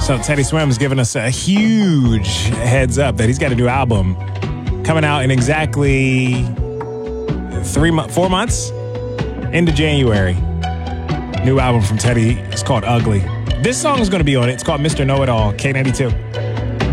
So Teddy Swim's giving us a huge heads up that he's got a new album coming out in exactly 4 months into January. New album from Teddy. It's called Ugly. This song is going to be on it. It's called Mr. Know-It-All, K92.